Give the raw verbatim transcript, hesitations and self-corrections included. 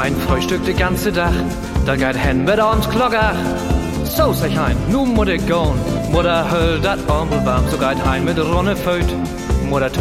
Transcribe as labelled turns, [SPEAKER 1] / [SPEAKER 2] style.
[SPEAKER 1] ein Frühstück de ganze Dach, da geht hen mit abends Glockach. So sag ich ein, nu muss ich gehen, Mutter höll dat Ombelbaum, so geht hein mit Ronne Föt, Mutter